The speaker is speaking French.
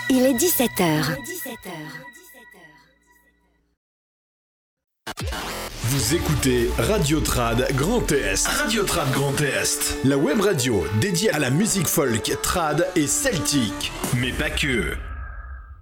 Il est 17h. Vous écoutez Radio Trad Grand Est. Radio Trad Grand Est. La web radio dédiée à la musique folk, trad et celtique. Mais pas que.